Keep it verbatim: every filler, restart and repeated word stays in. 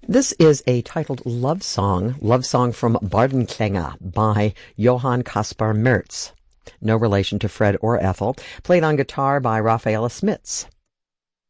This is a titled love song, love song from Bardenklänge by Johann Caspar Merz. No relation to Fred or Ethel. Played on guitar by Rafaela Smits.